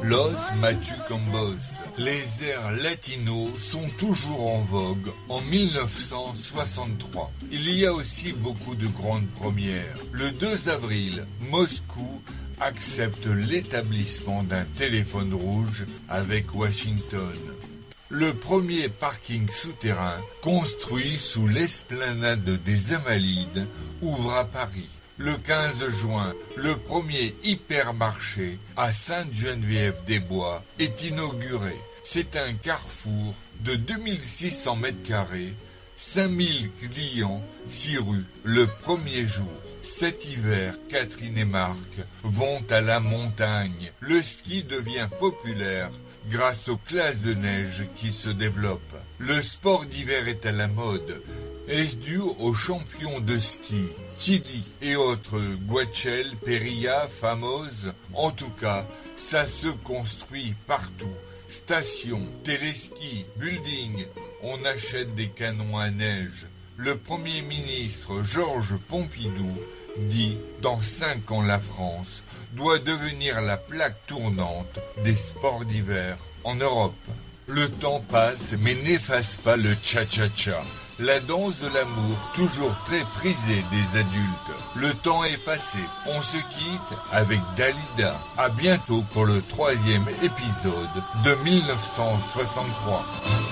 Los Machucambos. Les airs latinos sont toujours en vogue en 1963. Il y a aussi beaucoup de grandes premières. Le 2 avril, Moscou accepte l'établissement d'un téléphone rouge avec Washington. Le premier parking souterrain, construit sous l'esplanade des Invalides, ouvre à Paris. Le 15 juin, le premier hypermarché à Sainte-Geneviève-des-Bois est inauguré. C'est un carrefour de 2600 m², 5000 clients, 6 rues, le premier jour. Cet hiver, Catherine et Marc vont à la montagne. Le ski devient populaire grâce aux classes de neige qui se développent. Le sport d'hiver est à la mode. Est-ce dû aux champions de ski, Kili et autres, Guachel, Perilla, Famoz? En tout cas, ça se construit partout. Stations, téléskis, buildings, on achète des canons à neige. Le Premier ministre Georges Pompidou dit « Dans 5 ans, la France doit devenir la plaque tournante des sports d'hiver en Europe ». Le temps passe mais n'efface pas le cha-cha-cha. La danse de l'amour, toujours très prisée des adultes. Le temps est passé, on se quitte avec Dalida. À bientôt pour le 3e épisode de 1963.